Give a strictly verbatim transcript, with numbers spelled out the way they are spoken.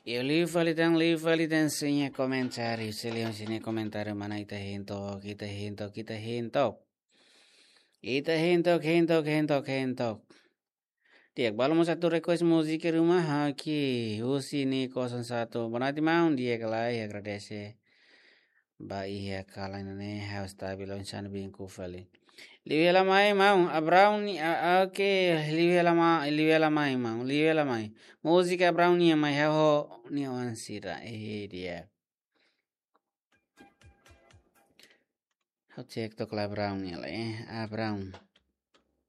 Eu li valitang li valitang sinya komentari seliam sini komentari mana ita hintok kita hintok kita hintok ita hintok hintok hintok hintok tiak balu mau satu request musik ke rumah haki usini kosan satu berarti mau dia kelai ya gradese ba iya kala nane house tabi lonsan bingku fali liwela mai mau abraun ni oke liwela ma liwela mai mau liwela mai musika brown ni mai ho ni ansira eh dia ho cek to kla brown ni la eh ah brown